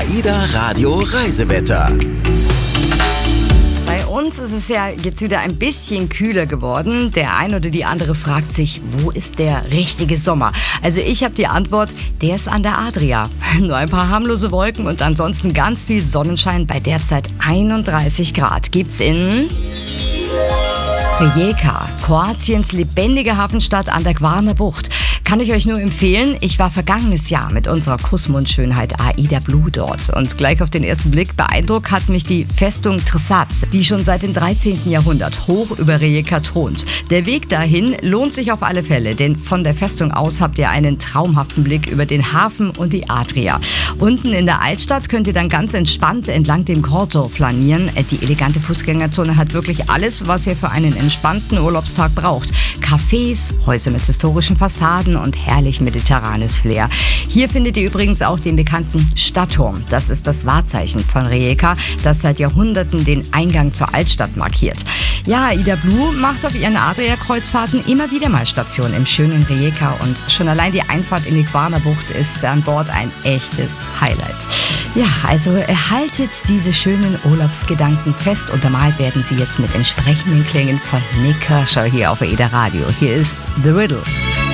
AIDA Radio Reisewetter. Bei uns ist es ja jetzt wieder ein bisschen kühler geworden. Der ein oder die andere fragt sich, wo ist der richtige Sommer? Also ich habe die Antwort, der ist an der Adria. Nur ein paar harmlose Wolken und ansonsten ganz viel Sonnenschein bei derzeit 31 Grad. Gibt's in Rijeka, Kroatiens lebendige Hafenstadt an der Gvarner Bucht. Kann ich euch nur empfehlen. Ich war vergangenes Jahr mit unserer Kussmundschönheit AIDA Blue dort. Und gleich auf den ersten Blick beeindruckt hat mich die Festung Trsat, die schon seit dem 13. Jahrhundert hoch über Rijeka thront. Der Weg dahin lohnt sich auf alle Fälle, denn von der Festung aus habt ihr einen traumhaften Blick über den Hafen und die Adria. Unten in der Altstadt könnt ihr dann ganz entspannt entlang dem Korso flanieren. Die elegante Fußgängerzone hat wirklich alles, was ihr für einen entspannten Urlaubstag braucht. Cafés, Häuser mit historischen Fassaden und herrlich mediterranes Flair. Hier findet ihr übrigens auch den bekannten Stadtturm. Das ist das Wahrzeichen von Rijeka, das seit Jahrhunderten den Eingang zur Altstadt markiert. Ja, AIDA Blue macht auf ihren Adria-Kreuzfahrten immer wieder mal Station im schönen Rijeka und schon allein die Einfahrt in die Gvarner Bucht ist an Bord ein echtes Highlight. Ja, also erhaltet diese schönen Urlaubsgedanken fest. Untermalt werden sie jetzt mit entsprechenden Klängen von Nik Kershaw hier auf AIDA Radio. Hier ist The Riddle.